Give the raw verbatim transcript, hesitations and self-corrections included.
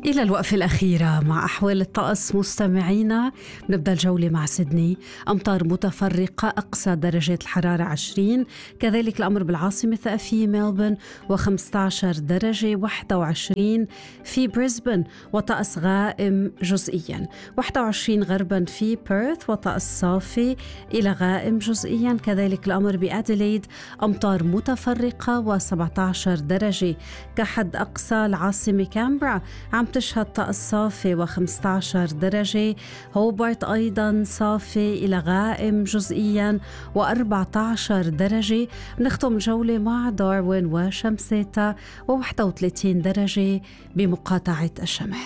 إلى الوقفة الأخيرة مع أحوال الطقس مستمعينا. نبدأ الجولة مع سيدني. أمطار متفرقة، أقصى درجات الحرارة عشرين، كذلك الأمر بالعاصمة الثقافية ملبورن وخمسة عشر درجة، واحد وعشرين في بريسبن وطقس غائم جزئيا، واحد وعشرين غربا في بيرث وطقس صافي إلى غائم جزئيا، كذلك الأمر بأديلايد أمطار متفرقة وسبعة عشر درجة، كحد أقصى العاصمة كامبرا عم تشهد طقس صافي وخمسة عشر درجة، هوبارت أيضا صافي إلى غائم جزئيا وأربعة عشر درجة. نختم جولة مع داروين وشمسيتا وواحد وثلاثين درجة بمقاطعة الشمال.